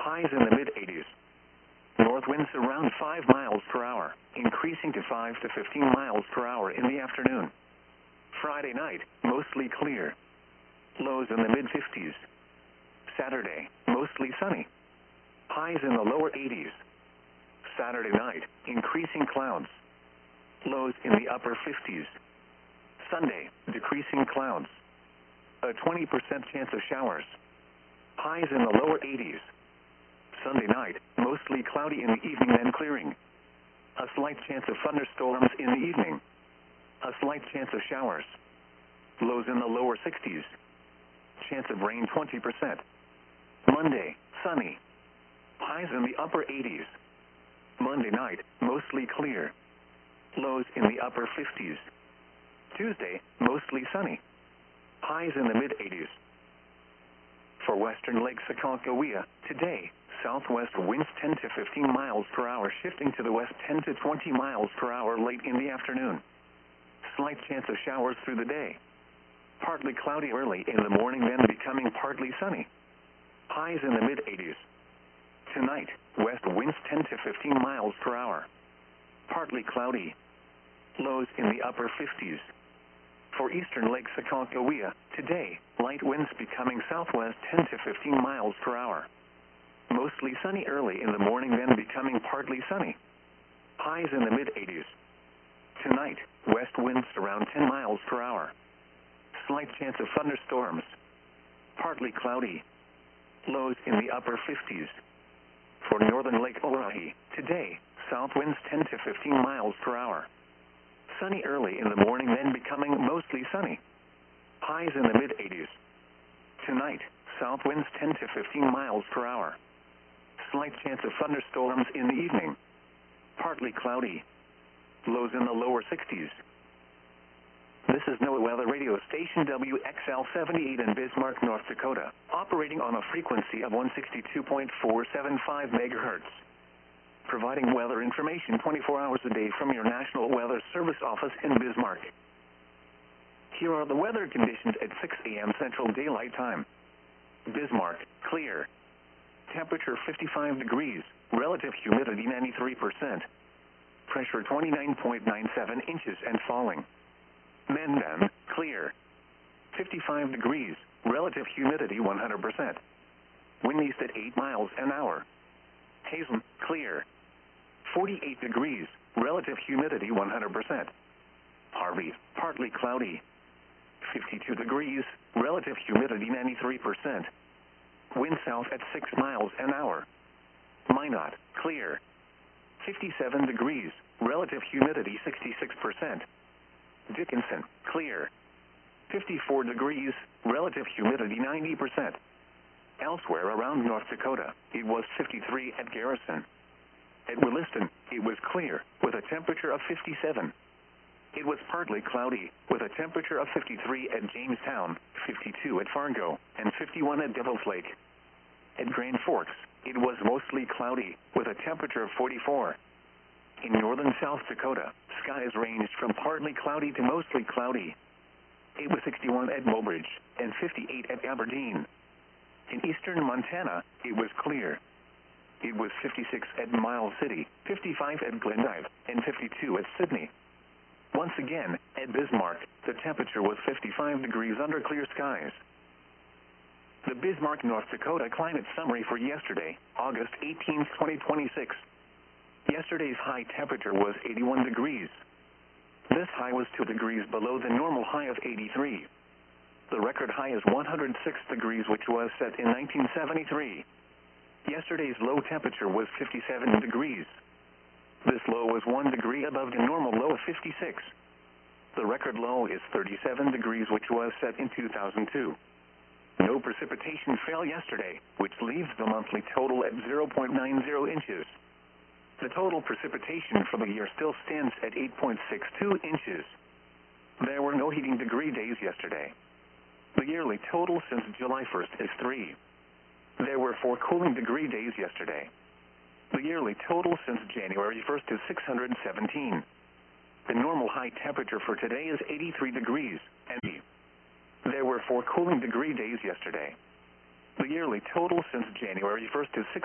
highs in the mid-80s. North winds around 5 miles per hour, increasing to 5 to 15 miles per hour in the afternoon. Friday night, mostly clear. Lows in the mid-50s. Saturday, mostly sunny. Highs in the lower 80s. Saturday night, increasing clouds. Lows in the upper 50s. Sunday, decreasing clouds. A 20% chance of showers. Highs in the lower 80s. Sunday night, mostly cloudy in the evening then clearing. A slight chance of thunderstorms in the evening. A slight chance of showers. Lows in the lower 60s. Chance of rain 20%. Monday, sunny. Highs in the upper 80s. Monday night, mostly clear. Lows in the upper 50s. Tuesday, mostly sunny. Highs in the mid-80s. For western Lake Sakakawea, today, southwest winds 10 to 15 miles per hour shifting to the west 10 to 20 miles per hour late in the afternoon. Slight chance of showers through the day. Partly cloudy early in the morning then becoming partly sunny. Highs in the mid-80s. Tonight, west winds 10 to 15 miles per hour. Partly cloudy. Lows in the upper 50s. For eastern Lake Sakakawea, today, light winds becoming southwest 10 to 15 miles per hour. Mostly sunny early in the morning then becoming partly sunny. Highs in the mid-80s. Tonight, west winds around 10 miles per hour. Slight chance of thunderstorms. Partly cloudy. Lows in the upper 50s. For northern Lake Orohi, today, south winds 10 to 15 miles per hour. Sunny early in the morning then becoming mostly sunny. Highs in the mid-80s. Tonight, south winds 10 to 15 miles per hour. Slight chance of thunderstorms in the evening. Partly cloudy. Lows in the lower 60s. This is NOAA Weather Radio Station WXL-78 in Bismarck, North Dakota, operating on a frequency of 162.475 MHz. Providing weather information 24 hours a day from your National Weather Service office in Bismarck. Here are the weather conditions at 6 a.m. Central Daylight Time. Bismarck, clear. Temperature 55 degrees, relative humidity 93%. Pressure 29.97 inches and falling. Mandan, clear. 55 degrees, relative humidity 100%. Wind east at 8 miles an hour. Hazen, clear. 48 degrees, relative humidity 100%. Harvey, partly cloudy. 52 degrees, relative humidity 93%. Wind south at 6 miles an hour. Minot, clear. 57 degrees, relative humidity 66%. Dickinson, clear. 54 degrees, relative humidity 90%. Elsewhere around North Dakota, it was 53 at Garrison. At Williston, it was clear, with a temperature of 57. It was partly cloudy, with a temperature of 53 at Jamestown, 52 at Fargo, and 51 at Devil's Lake. At Grand Forks, it was mostly cloudy, with a temperature of 44. In northern South Dakota, skies ranged from partly cloudy to mostly cloudy. It was 61 at Mobridge, and 58 at Aberdeen. In eastern Montana, it was clear. It was 56 at Miles City, 55 at Glendive, and 52 at Sydney. Once again, at Bismarck, the temperature was 55 degrees under clear skies. The Bismarck, North Dakota climate summary for yesterday, August 18, 2026. Yesterday's high temperature was 81 degrees. This high was 2 degrees below the normal high of 83. The record high is 106 degrees, which was set in 1973. Yesterday's low temperature was 57 degrees. This low was 1 degree above the normal low of 56. The record low is 37 degrees, which was set in 2002. No precipitation fell yesterday, which leaves the monthly total at 0.90 inches. The total precipitation for the year still stands at 8.62 inches. There were no heating degree days yesterday. The yearly total since July 1st is 3. There were 4 cooling degree days yesterday. The yearly total since January 1st is 617. The normal high temperature for today is 83 degrees, and there were 4 cooling degree days yesterday. The yearly total since January 1st is 6